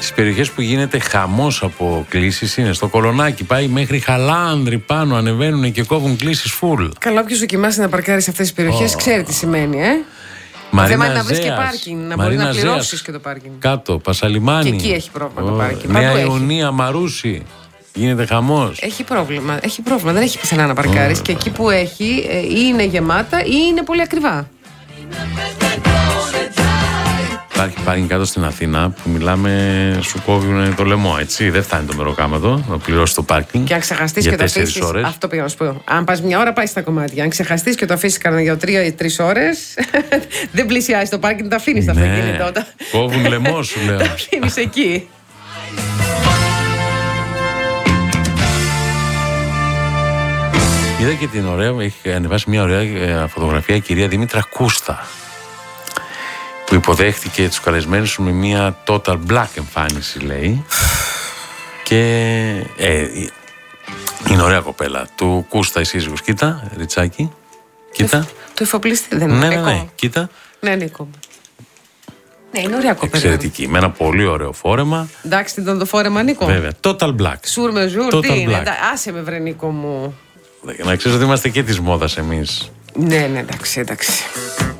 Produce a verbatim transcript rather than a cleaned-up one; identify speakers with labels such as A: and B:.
A: Στις περιοχές που γίνεται χαμός από κλήσεις είναι στο Κολονάκι, πάει μέχρι Χαλάνδρη πάνω, ανεβαίνουν και κόβουν κλήσεις full.
B: Καλά, όποιος δοκιμάσει να παρκάρει σε αυτές τις περιοχές oh. ξέρει τι σημαίνει, ε.
A: Μαρίνα
B: θέμα είναι να βρεις και
A: Ζέας,
B: πάρκινγκ, να
A: Μαρίνα
B: μπορείς να πληρώσεις
A: Ζέας,
B: και το πάρκινγκ.
A: Κάτω, Πασαλιμάνι.
B: Και εκεί έχει πρόβλημα oh. το πάρκινγκ.
A: Νέα Ιωνία, Μαρούσι. Γίνεται χαμός.
B: Έχει πρόβλημα. Έχει πρόβλημα. Δεν έχει πουθενά να παρκάρεις. Oh. Και εκεί που έχει, ή είναι γεμάτα ή είναι πολύ ακριβά.
A: Υπάρχει πάρκινγκ κάτω στην Αθήνα που μιλάμε, σου κόβουν το λαιμό, έτσι. Δεν φτάνει το μεροκάματο να πληρώσει το πάρκινγκ.
B: Και αν ξεχαστείς και το αφήσεις. Αυτό πήγα να σου πω. Αν πας μια ώρα, πάει στα κομμάτια. Αν ξεχαστείς και το αφήσεις κανένα για τρία ή τρεις ώρες, δεν πλησιάζει το πάρκινγκ, τα αφήνεις τα αυτοκίνητα. Ναι.
A: Κόβουν λαιμό, σου λέω.
B: Τα αφήνεις εκεί.
A: Είδα και την ωραία, έχει ανεβάσει μια ωραία φωτογραφία η κυρία Δήμητρα Κούστα, που υποδέχτηκε τους καλεσμένους με μια total black εμφάνιση, λέει. Και ε, είναι ωραία κοπέλα. Του Κούστα η σύζυγος. Κοίτα, Ριτσάκι. Κοίτα.
B: Το εφοπλιστή δεν είναι.
A: Ναι, ναι, ναι. Κοίτα.
B: Ναι, Νίκο. Ναι, είναι ωραία κοπέλα.
A: Εξαιρετική. Με ένα πολύ ωραίο φόρεμα.
B: Εντάξει, τι ήταν το φόρεμα, Νίκο.
A: Βέβαια. Total black.
B: Σουρ με ζουρ,
A: total
B: τι είναι.
A: black.
B: Άσε με, βρε Νίκο μου.
A: Να ξέρεις ότι είμαστε και της μόδας εμείς.
B: Ναι, ναι, εντάξει, εντάξει.